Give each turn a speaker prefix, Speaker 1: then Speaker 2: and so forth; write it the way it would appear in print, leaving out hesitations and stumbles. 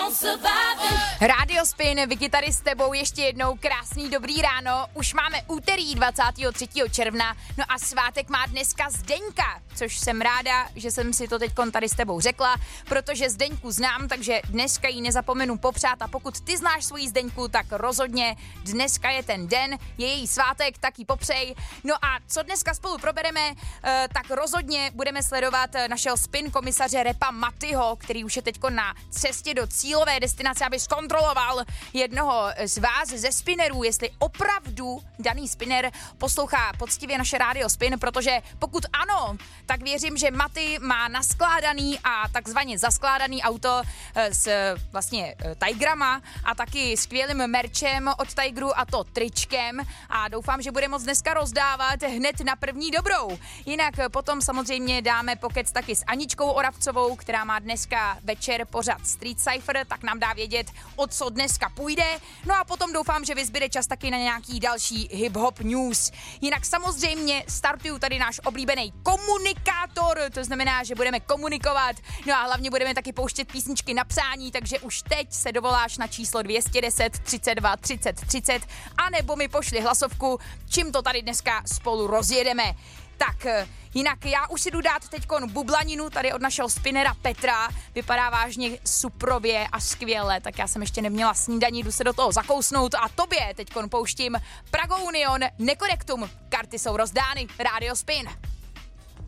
Speaker 1: Radio Spin, Vicky tady s tebou ještě jednou, krásný dobrý ráno. Už máme úterý 23. června, no a svátek má dneska Zdeňka, což jsem ráda, že jsem si to teďkon tady s tebou řekla, protože Zdeňku znám, takže dneska jí nezapomenu popřát a pokud ty znáš svoji Zdeňku, tak rozhodně dneska je ten den, je její svátek, tak jí popřej. No a co dneska spolu probereme, tak rozhodně budeme sledovat našeho spin komisaře repa Matyho, který už je teďko na cestě do cílové destinace, aby zkontroloval jednoho z vás ze spinnerů, jestli opravdu daný spinner poslouchá poctivě naše rádio Spin, protože pokud ano, tak věřím, že Maty má naskládaný a takzvaně zaskládaný auto s vlastně Tigrama a taky skvělým merčem od Tigru a to tričkem a doufám, že bude moc dneska rozdávat hned na první dobrou. Jinak potom samozřejmě dáme pokec taky s Aničkou Oravcovou, která má dneska večer pořad Street Cypher, tak nám dá vědět, o co dneska půjde. No a potom doufám, že vyzbyde čas taky na nějaký další hip-hop news. Jinak samozřejmě startuju tady náš oblíbený komunikátor, to znamená, že budeme komunikovat, no a hlavně budeme taky pouštět písničky na přání, takže už teď se dovoláš na číslo 210 32 30 30 a nebo mi pošli hlasovku, čím to tady dneska spolu rozjedeme. Tak, jinak já už si jdu dát teďkon bublaninu tady od našeho spinnera Petra. Vypadá vážně suprově a skvěle, tak já jsem ještě neměla snídaní, jdu se do toho zakousnout a tobě teďkon pouštím Prago Union Nekorektum. Karty jsou rozdány, Radio Spin.